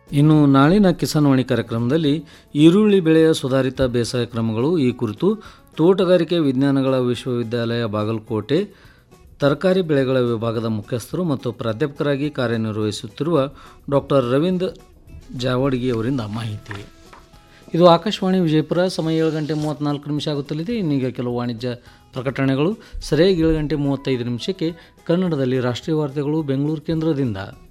ಇನ್ನು ನಾಳಿನ ಕಿಸಾನ್ವಾಣಿ ಕಾರ್ಯಕ್ರಮದಲ್ಲಿ ಈರುಳ್ಳಿ ಬೆಳೆಯ ಸುಧಾರಿತ ಬೇಸಾಯ ಕ್ರಮಗಳು ಈ ಕುರಿತು ತೋಟಗಾರಿಕೆ ವಿಜ್ಞಾನಗಳ ವಿಶ್ವವಿದ್ಯಾಲಯ ಬಾಗಲಕೋಟೆ ತರಕಾರಿ ಬೆಳೆಗಳ ವಿಭಾಗದ ಮುಖ್ಯಸ್ಥರು ಮತ್ತು ಪ್ರಾಧ್ಯಾಪಕರಾಗಿ ಕಾರ್ಯನಿರ್ವಹಿಸುತ್ತಿರುವ ಡಾಕ್ಟರ್ ರವೀಂದ್ರ ಜಾವಡ್ಗಿ ಅವರಿಂದ ಮಾಹಿತಿ. ಇದು ಆಕಾಶವಾಣಿ ವಿಜಯಪುರ. ಸಮಯ 7:34 ಆಗುತ್ತಲಿದೆ. ಇನ್ನೀಗ ಕೆಲವು ವಾಣಿಜ್ಯ ಪ್ರಕಟಣೆಗಳು. ಸರಿಯಾಗಿ 7:35 ಕನ್ನಡದಲ್ಲಿ ರಾಷ್ಟ್ರೀಯ ವಾರ್ತೆಗಳು ಬೆಂಗಳೂರು ಕೇಂದ್ರದಿಂದ.